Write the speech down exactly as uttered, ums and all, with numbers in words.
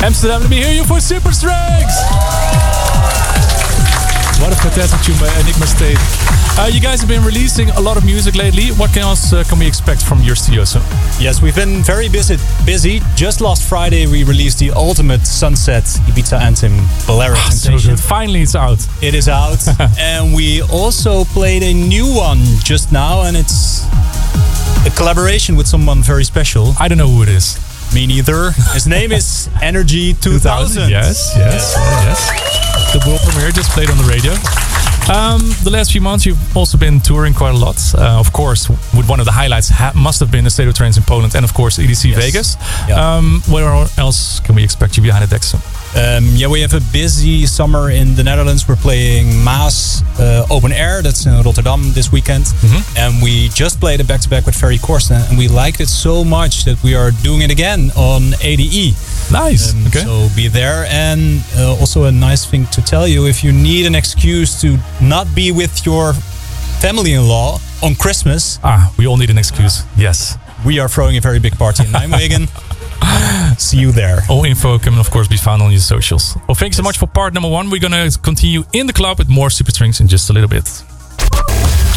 Amsterdam, let me hear you for Super Strings! What a fantastic tune by Enigma State. Uh, you guys have been releasing a lot of music lately. What else uh, can we expect from your studio soon? Yes, we've been very busy. Busy. Just last Friday, we released the ultimate Sunset Ibiza anthem, Balearic Oh, so Temptation. good. Finally, it's out. It is out. And we also played a new one just now, and it's a collaboration with someone very special. I don't know who it is. Me neither. His name is Energy two thousand. Yes, yes, yes. The world premiere just played on the radio. Um, the last few months, you've also been touring quite a lot. Uh, of course, with one of the highlights ha- must have been the State of Trance in Poland and, of course, E D C Yes. Vegas. Yeah. Um, where else can we expect you behind the decks soon? Um, yeah, we have a busy summer in the Netherlands. We're playing Maas uh, Open Air. That's in Rotterdam this weekend. Mm-hmm. And we just played it back-to-back with Ferry Corsten. And we liked it so much that we are doing it again on A D E. Nice. Um, okay. So be there. And uh, also a nice thing to tell you, if you need an excuse to not be with your family-in-law on Christmas, Ah, we all need an excuse. Yes. we are throwing a very big party in Nijmegen. See you there. All info can, of course, be found on your socials. Well, thank you so much for part number one. We're going to continue in the club with more Super Strings in just a little bit.